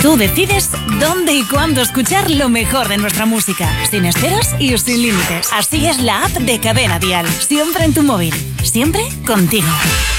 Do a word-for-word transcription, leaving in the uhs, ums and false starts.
Tú decides dónde y cuándo escuchar lo mejor de nuestra música, sin esperas y sin límites. Así es la app de Cadena Dial, siempre en tu móvil, siempre contigo.